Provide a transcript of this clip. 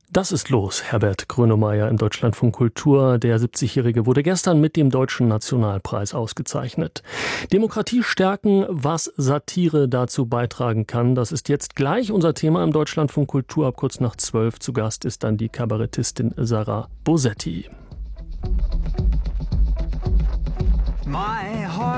Das ist los, Herbert Grönemeyer im Deutschlandfunk Kultur. Der 70-Jährige wurde gestern mit dem Deutschen Nationalpreis ausgezeichnet. Demokratie stärken, was Satire dazu beitragen kann, das ist jetzt gleich unser Thema im Deutschlandfunk Kultur. Ab kurz nach 12 zu Gast ist dann die Kabarettistin Sarah Bosetti.